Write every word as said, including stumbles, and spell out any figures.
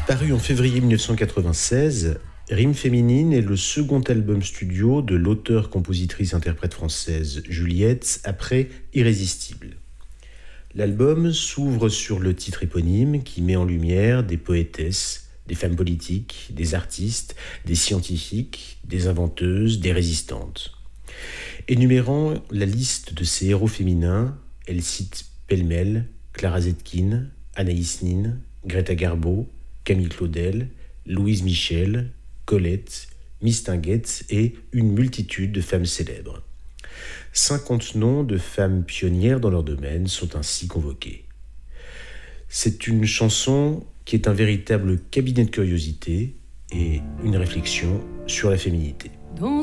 Paru en février mille neuf cent quatre-vingt-seize, Rime féminine est le second album studio de l'auteure-compositrice-interprète française Juliette après Irrésistible. L'album s'ouvre sur le titre éponyme qui met en lumière des poétesses, des femmes politiques, des artistes, des scientifiques, des inventeuses, des résistantes. Énumérant la liste de ces héros féminins, elle cite pêle-mêle Clara Zetkin, Anaïs Nin, Greta Garbo, Camille Claudel, Louise Michel, Colette, Mistinguett et une multitude de femmes célèbres. cinquante noms de femmes pionnières dans leur domaine sont ainsi convoqués. C'est une chanson qui est un véritable cabinet de curiosité et une réflexion sur la féminité.